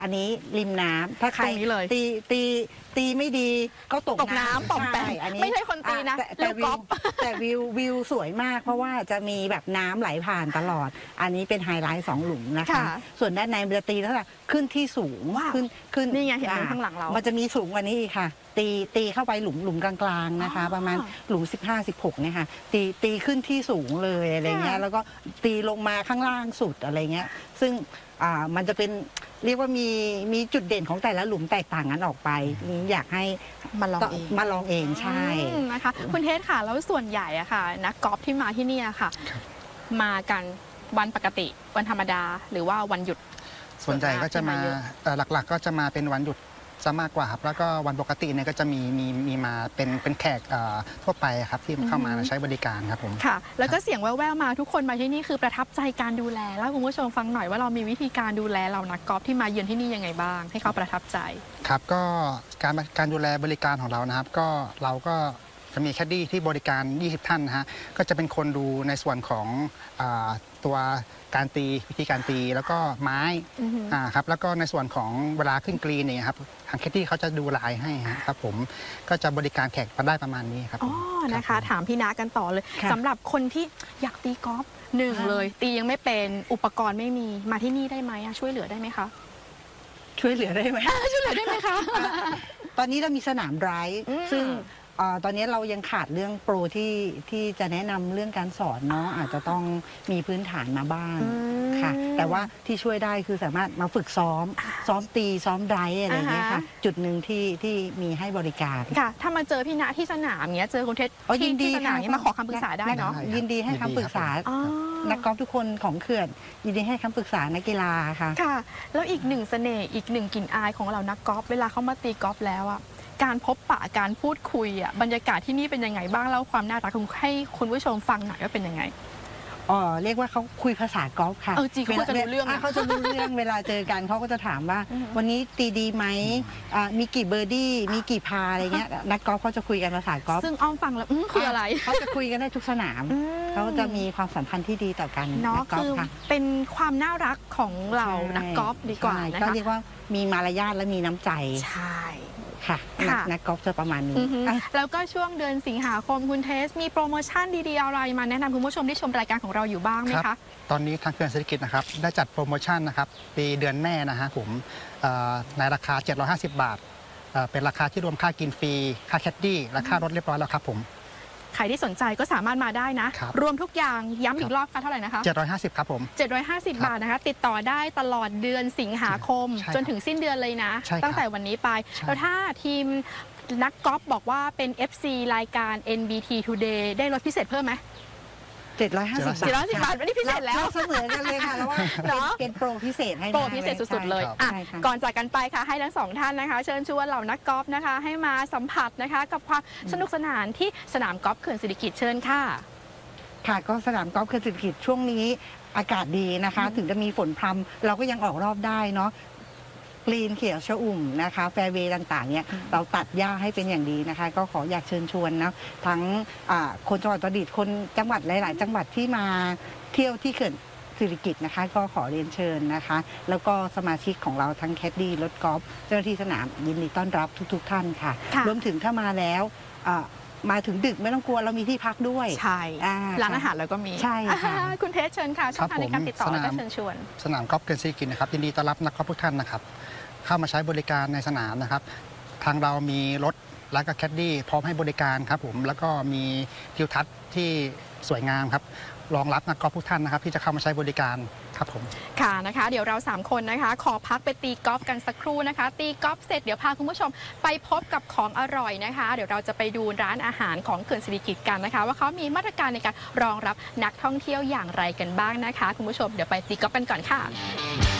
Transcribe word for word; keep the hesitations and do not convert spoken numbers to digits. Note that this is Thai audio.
อันนี้ริมน้ำถ้าใครตีตีตีไม่ดีก็ตกน้ำป่องแปงไม่ใช่คนตีนะแต่วิวแต่วิววิวสวยมากเพราะว่าจะมีแบบน้ำไหลผ่านตลอดอันนี้เป็นไฮไลท์สองหลุมนะคะส่วนด้านในมันจะตีแล้วขึ้นที่สูงขึ้นขึ้นนี่ไงเห็นข้างหลังเรามันจะมีสูงกว่านี้อีกค่ะตีตีเข้าไปหลุมหลุมกลางๆนะคะประมาณหลุมสิบห้า สิบหกเนี่ยค่ะตีตีขึ้นที่สูงเลยอะไรเงี้ยแล้วก็ตีลงมาข้างล่างสุดอะไรเงี้ยซึ่งอ่ามันจะเป็นเรียกว่ามีมีจุดเด่นของแต่ละหลุมแตกต่างกันออกไปอยากให้มาลองเองมาลองเองใช่นะคะคุณเทสค่ะแล้วส่วนใหญ่อะค่ะนักกอล์ฟที่มาที่นี่ค่ะมากันวันปกติวันธรรมดาหรือว่าวันหยุดส่วนใหญ่ก็จะมาหลักๆก็จะมาเป็นวันหยุดจะมากกว่าครับแล้วก็วันปกติเนี่ยก็จะมีมีมีมาเป็นเป็นแขกทั่วไปครับที่เข้ามาใช้บริการครับผมค่ะแล้วก็เสียงแว่วๆมาทุกคนมาที่นี่คือประทับใจการดูแลแล้วคุณผู้ชมฟังหน่อยว่าเรามีวิธีการดูแลเรานักกอล์ฟที่มาเยือนที่นี่ยังไงบ้างให้เขาประทับใจครับก็การการดูแลบริการของเรานะครับก็เราก็จะมีแคดดี้ที่บริการยี่สิบท่านนะฮะก็จะเป็นคนดูในส่วนของตัวการตีวิธีการตีแล้วก็ไม้อ่าครับแล้วก็ในส่วนของเวลาขึ้นกรีนเนี่ยครับทางแคดดี้เขาจะดูลายให้ครับผมก็จะบริการแขกมาได้ประมาณนี้ครับอ๋อนะคะถามพี่นากันต่อเลยสำหรับคนที่อยากตีกอล์ฟหนึ่งเลยตียังไม่เป็นอุปกรณ์ไม่มีมาที่นี่ได้ไหมช่วยเหลือได้ไหมคะช่วยเหลือได้ไหมช่วยเหลือได้ไหมคะตอนนี้เรามีสนามไดรฟ์ซึ่งตอนนี้เรายังขาดเรื่องโปรที่ที่จะแนะนำเรื่องการสอนเนาะอาจจะต้องมีพื้นฐานมาบ้างค่ะแต่ว่าที่ช่วยได้คือสามารถมาฝึกซ้อมซ้อมตีซ้อมไดรฟ์อะไรเงี้ยค่ะจุดหนึ่งที่ที่มีให้บริการค่ะถ้ามาเจอพี่ณที่สนามเนี้ยเจอคุณเทศที่สนามนี้มาขอคำปรึกษาได้เนาะยินดีให้คำปรึกษานักกอล์ฟทุกคนของเขื่อนยินดีให้คำปรึกษานักกีฬาค่ะค่ะแล้วอีกหนึ่งเสน่ห์อีกหนึ่งกลิ่นอายของเรานักกอล์ฟเวลาเขามาตีกอล์ฟแล้วอะการพบปะการพูดคุยอ่ะบรรยากาศที่นี่เป็นยังไงบ้างแล้วความน่ารักให้คุณผู้ชมฟังหน่อยว่าเป็นยังไงอ๋อเรียกว่าเขาคุยภาษากอล์ฟค่ะเออจริงเขาจะรู้เรื่องเขาจะรู้เรื่องเวลาเจอกันเขาก็จะถามว่าวันนี้ตีดีไหมมีกี่เบอร์ดี้มีกี่พาอะไรเงี้ยนักกอล์ฟเขาจะคุยกันภาษากอล์ฟซึ่งอ้อมฟังแล้วคืออะไรเขาจะคุยกันได้ทุกสนามเขาจะมีความสัมพันธ์ที่ดีต่อกันเนาะคือเป็นความน่ารักของเรานักกอล์ฟดีกว่านะคะก็เรียกว่ามีมารยาทและมีน้ำใจใช่ค่ะนักกอล์ฟจะประมาณนี้แล้วก็ช่วงเดือนสิงหาคมคุณเทสมีโปรโมชั่นดีๆอะไรมาแนะนำคุณผู้ชมที่ชมรายการของเราอยู่บ้างไหมคะตอนนี้ทางเขื่อนเศรษฐกิจนะครับได้จัดโปรโมชั่นนะครับปีเดือนแม่นะฮะผมในราคาเจ็ดร้อยห้าสิบบาทเป็นราคาที่รวมค่ากินฟรีค่าแคดดี้และค่ารถเรียบร้อยแล้วครับผมใครที่สนใจก็สามารถมาได้นะรวมทุกอย่างย้ำอีกรอบค่ะเท่าไหร่นะคะเจ็ดร้อยห้าสิบครับผมเจ็ดร้อยห้าสิบบาทนะคะติดต่อได้ตลอดเดือนสิงหาคมจนถึงสิ้นเดือนเลยนะตั้งแต่วันนี้ไปแล้วถ้าทีมนักกอล์ฟบอกว่าเป็น เอฟ ซี รายการ เอ็น บี ที Today ได้ลดพิเศษเพิ่มไหมเจ็ดร้อยห้าสิบบาทเจ็ดร้อยห้าสิบบาทวันนี้พิเศษแล้วเสมอกันเลยค่ะแล้วว่าเป็นโปรพิเศษให้โปรพิเศษสุดๆเลยก่อนจากกันไปค่ะให้ทั้งสองท่านนะคะเชิญชวนเหล่านักกอล์ฟนะคะให้มาสัมผัสนะคะกับความสนุกสนานที่สนามกอล์ฟเขื่อนสิริกิติ์เชิญค่ะค่ะก็สนามกอล์ฟเขื่อนสิริกิติ์ช่วงนี้อากาศดีนะคะถึงจะมีฝนพรำเราก็ยังออกรอบได้เนาะกรีนเขียวชอุ่มนะคะแฟร์เวย์ต่างๆเนี่ยเราตัดหญ้าให้เป็นอย่างดีนะคะก็ขออยากเชิญชวนนะทั้งคนจังหวัดอุตรดิตถ์คนจังหวัดหลายๆจังหวัดที่มาเที่ยวที่เขื่อนสิริกิติ์นะคะก็ขอเรียนเชิญนะคะแล้วก็สมาชิกของเราทั้งแคดดี้รถกอล์ฟเจ้าหน้าที่สนามยินดีต้อนรับทุกๆท่านค่ะรวมถึงถ้ามาแล้วมาถึงดึกไม่ต้องกลัวเรามีที่พักด้วยใช่ร้านอาหารเราก็มีใช่ค่ะคุณเทสเชิญค่ะช่องทางในการติดต่อและเชิญชวนสนามกอล์ฟเขื่อนสิริกิติ์นะครับยินดีต้อนรับนักกอล์ฟทุกท่านนะครับเข้ามาใช้บริการในสนามนะครับทางเรามีรถและก็แคดดี้พร้อมให้บริการครับผมแล้วก็มีทิวทัศน์ที่สวยงามครับรองรับนักกอล์ฟทุกท่านนะครับที่จะเข้ามาใช้บริการครับผมค่ะนะคะเดี๋ยวเราสามคนนะคะขอพักไปตีกอล์ฟกันสักครู่นะคะตีกอล์ฟเสร็จเดี๋ยวพาคุณผู้ชมไปพบกับของอร่อยนะคะเดี๋ยวเราจะไปดูร้านอาหารของเขื่อนสิริกิติ์กันนะคะว่าเขามีมาตรการในการรองรับนักท่องเที่ยวอย่างไรกันบ้างนะคะคุณผู้ชมเดี๋ยวไปตีกอล์ฟกันก่อนค่ะ